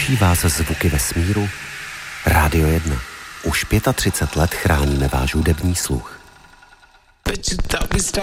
Těší vás zvuky vesmíru? Rádio 1. Už 35 let chráníme váš hudební sluch.